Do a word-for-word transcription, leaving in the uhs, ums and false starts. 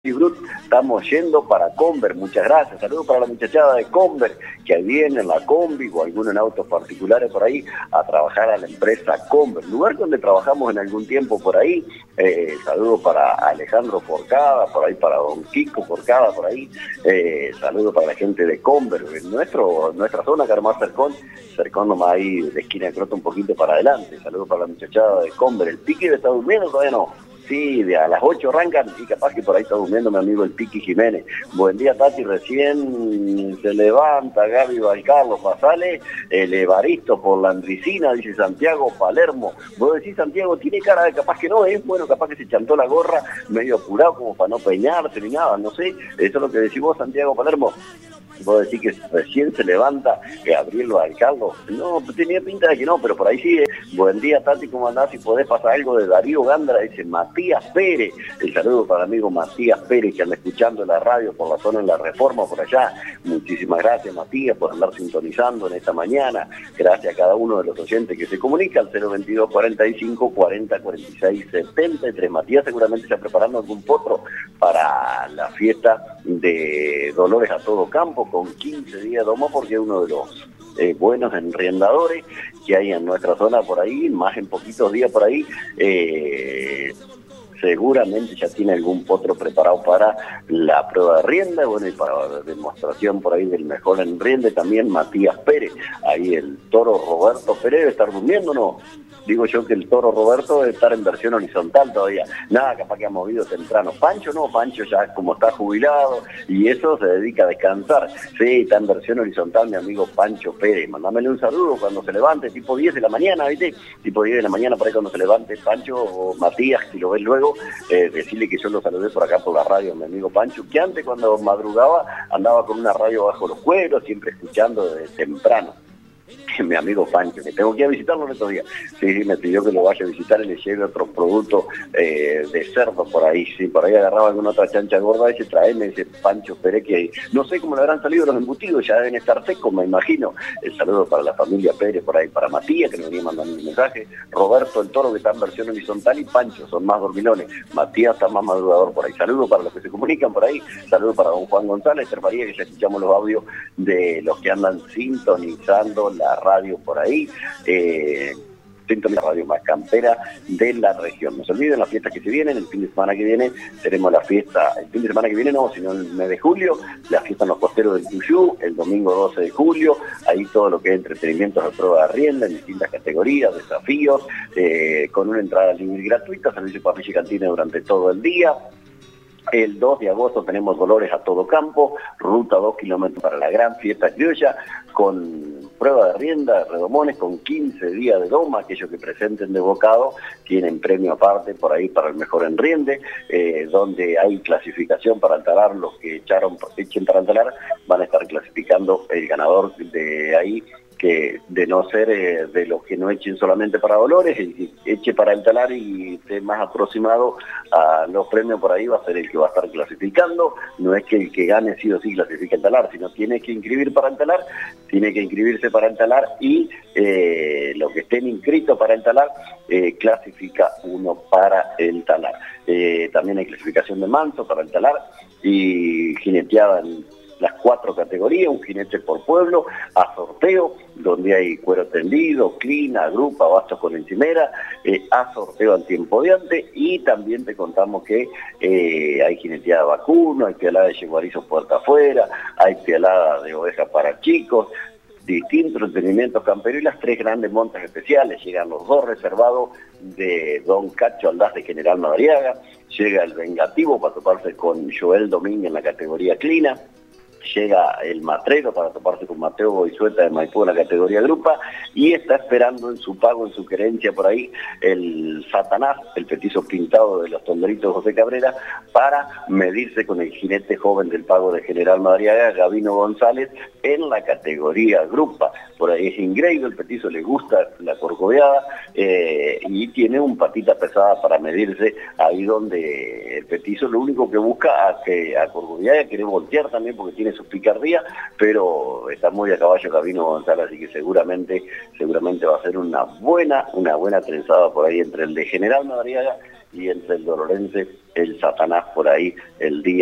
Y Brut, estamos yendo para Conver, muchas gracias, saludos para la muchachada de Conver, que ahí viene en la combi o alguno en autos particulares por ahí a trabajar a la empresa Conver, lugar donde trabajamos en algún tiempo por ahí. Eh, saludos para Alejandro Forcada, por ahí para Don Kiko Forcada, por ahí, eh, saludos para la gente de Conver, en nuestro, nuestra zona, que más cercón, cercón nomás ahí de esquina de Crota un poquito para adelante, saludos para la muchachada de Conver. El Piqui está durmiendo, todavía no. Sí, de a las ocho arrancan y capaz que por ahí está durmiendo mi amigo el Piqui Jiménez. Buen día, Tati, recién se levanta Gaby Valcarlo, pasale el Evaristo por la Andricina, dice Santiago Palermo. Vos decís, Santiago, tiene cara de capaz que no, es bueno, capaz que se chantó la gorra medio apurado como para no peinarse ni nada, no sé. Eso es lo que decís vos, Santiago Palermo. Vos decís que recién se levanta Gabriel Valcarlo. No, tenía pinta de que no, pero por ahí sigue. Buen día, Tati, ¿cómo andás? Si podés pasar algo de Darío Gándara, dice Matías Pérez. El saludo para el amigo Matías Pérez, que anda escuchando la radio por la zona en la Reforma, por allá. Muchísimas gracias, Matías, por andar sintonizando en esta mañana. Gracias a cada uno de los oyentes que se comunica al cero veintidós cuarenta y cinco cuarenta cuarenta y seis setenta y tres. Matías seguramente está preparando algún potro para la fiesta de Dolores a todo campo, con quince días de domo, porque es uno de los eh, buenos enriendadores que hay en nuestra zona por ahí, más en poquitos días por ahí. Eh, seguramente ya tiene algún potro preparado para la prueba de rienda, bueno, y para la demostración por ahí del mejor enriende también Matías Pérez. Ahí el toro Roberto Pérez debe estar durmiendo, ¿no? Digo yo que el toro Roberto debe estar en versión horizontal todavía. Nada, capaz que ha movido temprano. Pancho no, Pancho ya como está jubilado y eso se dedica a descansar. Sí, está en versión horizontal mi amigo Pancho Pérez. Mandámele un saludo cuando se levante, tipo diez de la mañana, ¿viste? Tipo diez de la mañana, por ahí cuando se levante Pancho o Matías, si lo ves luego, eh, decirle que yo lo saludé por acá por la radio, mi amigo Pancho, que antes cuando madrugaba andaba con una radio bajo los cueros, siempre escuchando desde temprano. Mi amigo Pancho, que tengo que ir a visitarlo en estos días. Sí, sí, me pidió que lo vaya a visitar y le lleve otros productos eh, de cerdo por ahí. Sí, por ahí agarraba alguna otra chancha gorda y se traeme ese Pancho Pérez, que no sé cómo le habrán salido los embutidos, ya deben estar secos, me imagino. El saludo para la familia Pérez por ahí, para Matías, que me venía mandando un mensaje, Roberto el Toro, que está en versión horizontal, y Pancho, son más dormilones. Matías está más madrugador por ahí. Saludos para los que se comunican por ahí. Saludos para don Juan González, María, que ya escuchamos los audios de los que andan sintonizando la radio por ahí, eh, la radio más campera de la región. No se olviden las fiestas que se vienen, el fin de semana que viene tenemos la fiesta, el fin de semana que viene no, sino el mes de julio, la fiesta en los costeros del Tuyú, el domingo doce de julio, ahí todo lo que es entretenimiento de prueba de rienda en distintas categorías, desafíos, eh, con una entrada libre y gratuita, servicio para ficha y cantina durante todo el día. El dos de agosto tenemos Dolores a todo campo, ruta dos kilómetros para la gran fiesta criolla, con prueba de rienda, redomones, con quince días de doma. Aquellos que presenten de bocado tienen premio aparte por ahí para el mejor enriende, eh, donde hay clasificación para el talar. Los que echaron, echen para el talar van a estar clasificando el ganador de ahí, que de no ser eh, de los que no echen solamente para Dolores, y eche para el talar y esté más aproximado a los premios por ahí, va a ser el que va a estar clasificando. No es que el que gane sí o sí clasifique el talar, sino tiene que inscribir para el talar, tiene que inscribirse para el talar, y eh, los que estén inscritos para el talar, eh, clasifica uno para el talar. Eh, también hay clasificación de manso para el talar y jineteada en las cuatro categorías, un jinete por pueblo, a sorteo, donde hay cuero tendido, clina, grupa, bastos con encimera, eh, a sorteo al tiempo de antes, y también te contamos que eh, hay jineteada vacuno, hay pialada de yeguarizos puerta afuera, hay pialada de ovejas para chicos, distintos entretenimientos camperos y las tres grandes montas especiales. Llegan los dos reservados de Don Cacho Aldaz de General Madariaga, llega el vengativo para toparse con Joel Domínguez en la categoría clina, llega el Matrero para toparse con Mateo Boizueta de Maipú en la categoría grupa, y está esperando en su pago, en su querencia por ahí, el Satanás, el petizo pintado de los tonderitos José Cabrera, para medirse con el jinete joven del pago de General Madariaga, Gabino González, en la categoría grupa. Por ahí es ingreído, el petizo le gusta la corcoveada, eh, y tiene un patita pesada para medirse ahí donde el petizo lo único que busca a que a corcoveada quiere voltear también porque tiene sus picardías, pero está muy a caballo Gabino González, así que seguramente seguramente va a ser una buena una buena trenzada por ahí entre el de General Madariaga y entre el dolorense, el Satanás por ahí el día